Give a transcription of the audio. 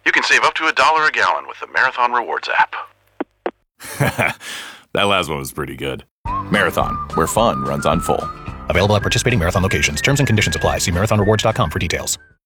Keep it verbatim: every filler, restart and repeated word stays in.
You can save up to a dollar a gallon with the Marathon Rewards app. That last one was pretty good. Marathon, where fun runs on full. Available at participating Marathon locations. Terms and conditions apply. See marathon rewards dot com for details.